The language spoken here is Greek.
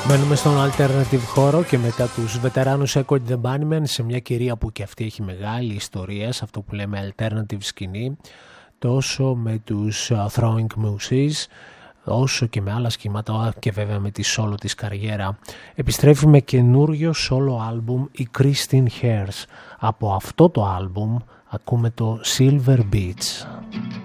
Μένουμε στον alternative χώρο και μετά τους βετεράνους Echo the Bunnymen σε μια κυρία που και αυτή έχει μεγάλη ιστορία σε αυτό που λέμε alternative σκηνή, τόσο με τους Throwing Muses όσο και με άλλα σχήματα και βέβαια με τη solo της καριέρα. Επιστρέφει με καινούριο solo album η Christine Hers. Από αυτό το album ακούμε το Silver Beach.